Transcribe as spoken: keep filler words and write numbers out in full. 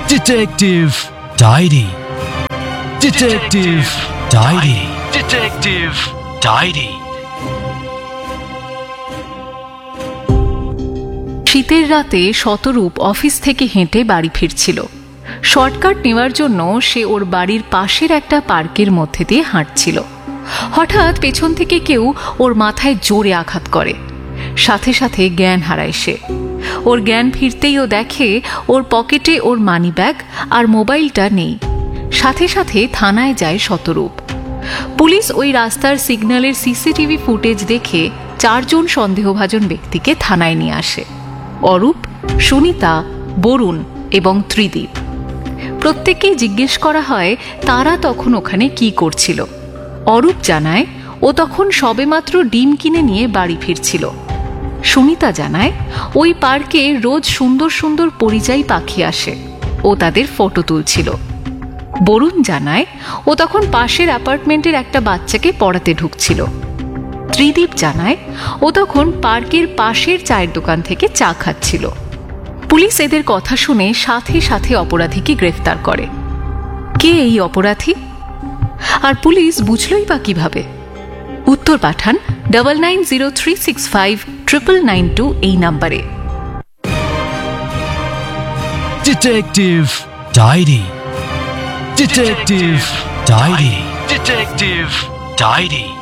Detective Diary. Detective Diary. Detective Diary. শীতের রাতে Shatarup office থেকে হেঁটে বাড়ি ফিরছিল। শর্টকাট নেওয়ার জন্য সে ওর বাড়ির পাশের একটা পার্কের মধ্যে দিয়ে হাঁটছিল। হঠাৎ পেছন থেকে কেউ ওর মাথায় জোরে আঘাত করে। সাথে সাথে জ্ঞান হারায় সে। ওর জ্ঞান ফিরতেই ও দেখে ওর পকেটে ওর মানি ব্যাগ আর মোবাইলটা নেই। সাথে সাথে থানায় যায় শতরূপ। পুলিশ ওই রাস্তার সিগন্যালের সিসিটিভি ফুটেজ দেখে চারজন সন্দেহভাজন ব্যক্তিকে থানায় নিয়ে আসে: অরূপ, সুনিতা, বরুণ এবং ত্রিদীপ। প্রত্যেককেই জিজ্ঞেস করা হয় তারা তখন ওখানে কি করছিল। অরূপ জানায় ও তখন সবেমাত্র ডিম কিনে নিয়ে বাড়ি ফিরছিল। সুনিতা জানায় ওই পার্কে রোজ সুন্দর সুন্দর পরিযায়ী পাখি আসে, ও তাদের ফটো তুলছিল। বরুণ জানায় ও তখন পাশের অ্যাপার্টমেন্টের একটা বাচ্চাকে পড়াতে ঢুকছিল। ত্রিদীপ জানায় ও তখন পার্কের পাশের চায়ের দোকান থেকে চা খাচ্ছিল। পুলিশ এদের কথা শুনে সাথে সাথে অপরাধীকে গ্রেফতার করে। কে এই অপরাধী আর পুলিশ বুঝলই বা কিভাবে? উত্তর পাঠান double nine zero three six five triple nine two এই নাম্বারে। Detective Diary. Detective Diary. Detective Diary.